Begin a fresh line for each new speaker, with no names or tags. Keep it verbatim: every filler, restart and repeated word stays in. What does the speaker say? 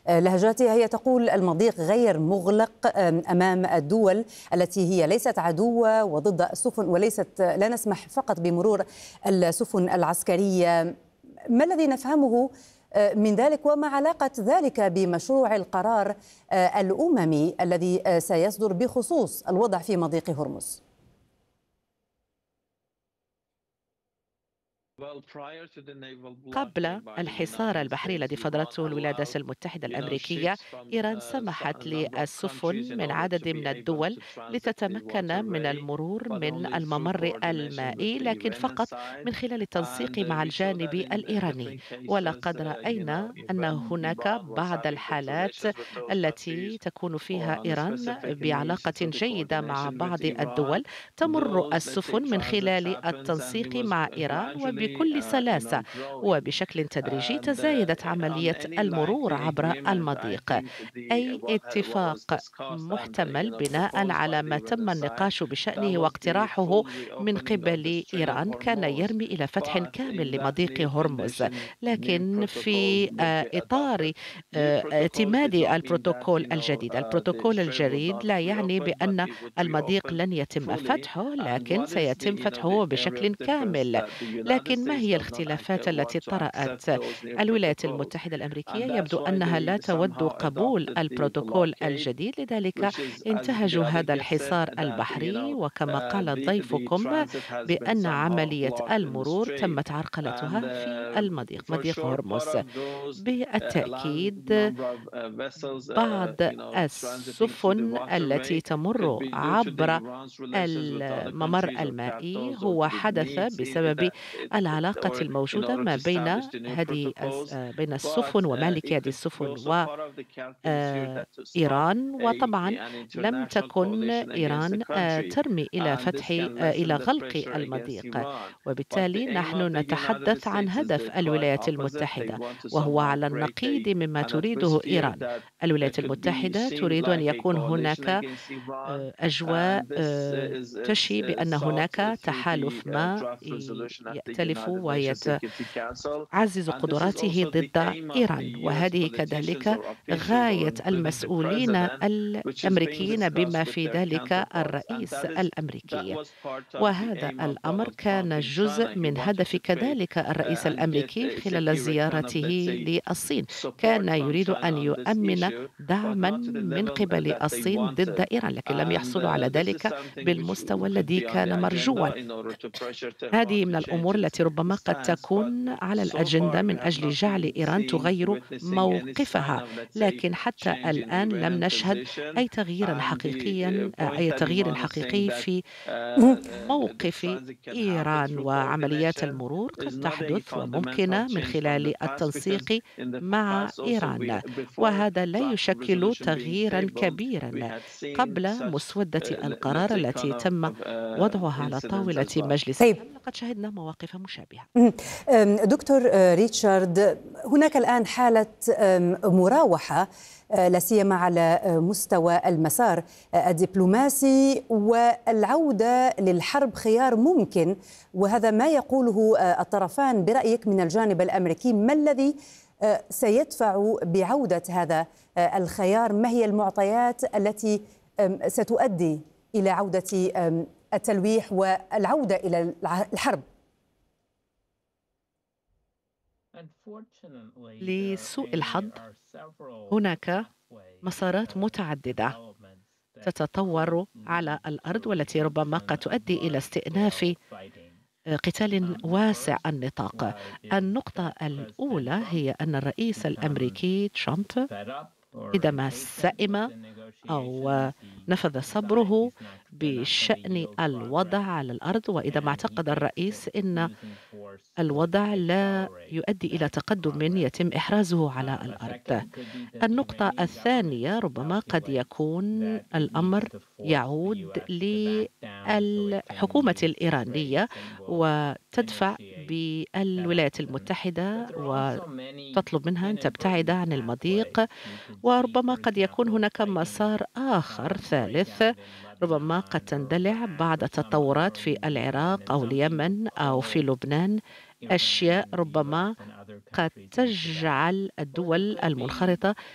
لهجاتها هي تقول المضيق غير مغلق أمام الدول التي هي ليست عدوة وضد السفن، وليست لا نسمح فقط بمرور السفن العسكرية. ما الذي نفهمه من ذلك، وما علاقة ذلك بمشروع القرار الأممي الذي سيصدر بخصوص الوضع في مضيق هرمز؟
قبل الحصار البحري الذي فرضته الولايات المتحدة الأمريكية، إيران سمحت للسفن من عدد من الدول لتتمكن من المرور من الممر المائي، لكن فقط من خلال التنسيق مع الجانب الإيراني. ولقد رأينا أن هناك بعض الحالات التي تكون فيها إيران بعلاقة جيدة مع بعض الدول، تمر السفن من خلال التنسيق مع إيران وبكل سلاسة، وبشكل تدريجي تزايدت عملية المرور عبر المضيق. أي اتفاق محتمل بناء على ما تم النقاش بشأنه واقتراحه من قبل إيران كان يرمي إلى فتح كامل لمضيق هرمز، لكن في إطار اعتماد البروتوكول الجديد. البروتوكول الجديد لا يعني بأن المضيق لن يتم فتحه، لكن سيتم فتحه بشكل كامل. لكن ما هي الاختلافات التي طرأت؟ الولايات المتحدة الأمريكية يبدو أنها لا تود قبول البروتوكول الجديد، لذلك انتهجوا هذا الحصار البحري، وكما قال ضيفكم بأن عملية المرور تمت عرقلتها في المضيق مضيق هرمز. بالتأكيد بعض السفن التي تمر عبر الممر المائي هو حدث بسبب العلاقة الموجودة ما بين هذه بين السفن ومالك هذه السفن وإيران. وطبعا لم تكن إيران ترمي إلى فتح إلى غلق المضيق، وبالتالي نحن نتحدث عن هدف الولايات المتحدة وهو على النقيض مما تريده إيران. الولايات المتحدة تريد أن يكون هناك أجواء تشي بأن هناك تحالف ما يأتلف ويعزز قدراته ضد إيران، وهذه كذلك غاية المسؤولين الأمريكيين بما في ذلك الرئيس الأمريكي. وهذا الأمر كان جزء من هدف كذلك الرئيس الأمريكي خلال زيارته للصين، كان يريد أن يؤمن دعما من قبل الصين ضد إيران، لكن لم يحصلوا على ذلك بالمستوى الذي كان مرجوا. هذه من الأمور التي ربما قد تكون على الأجندة من أجل جعل إيران تغير موقفها، لكن حتى الآن لم نشهد أي تغيير حقيقي أي تغيير حقيقي في موقف إيران. وعمليات المرور قد تحدث وممكنة من خلال التنسيق مع إيران، وهذا لا يشكل تغييرا كبيرا قبل مسودة القرار التي تم وضعها على طاولة مجلس الأمن. لقد شهدنا مواقف مشابهة.
دكتور ريتشارد، هناك الآن حالة مراوحة لا سيما على مستوى المسار الدبلوماسي، والعودة للحرب خيار ممكن، وهذا ما يقوله الطرفان برأيك من الجانب الأمريكي. ما الذي سيدفع بعودة هذا الخيار؟ ما هي المعطيات التي ستؤدي إلى عودة التلويح والعودة إلى الحرب؟
لسوء الحظ هناك مسارات متعددة تتطور على الأرض، والتي ربما قد تؤدي إلى استئناف قتال واسع النطاق. النقطة الأولى هي أن الرئيس الأمريكي ترامب عندما سئم أو نفذ صبره بشأن الوضع على الأرض، وإذا ما اعتقد الرئيس أن الوضع لا يؤدي إلى تقدم يتم إحرازه على الأرض. النقطة الثانية ربما قد يكون الأمر يعود للحكومة الإيرانية وتدفع بالولايات المتحدة وتطلب منها أن تبتعد عن المضيق، وربما قد يكون هناك مسار آخر ثالث، ربما قد تندلع بعض التطورات في العراق أو اليمن أو في لبنان، أشياء ربما قد تجعل الدول المنخرطة